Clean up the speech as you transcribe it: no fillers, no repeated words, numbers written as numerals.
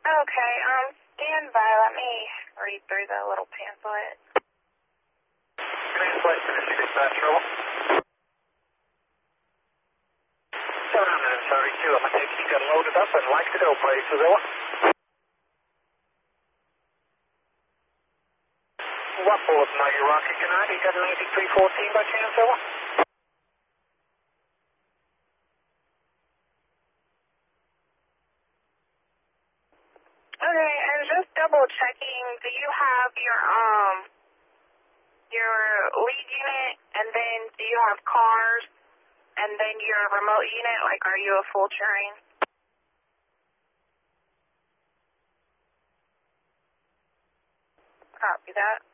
Okay, stand by. Let me read through the little pamphlet. Translation to dispatch roll. 732, I'm going to take you, got loaded up and like to go, please, Savilla. What bullet are you rocking tonight? You got an 8314 by chance, Savilla? Okay, and just double checking, do you have your lead unit, and then do you have cars, and then your remote unit? Like, are you a full train? Copy that.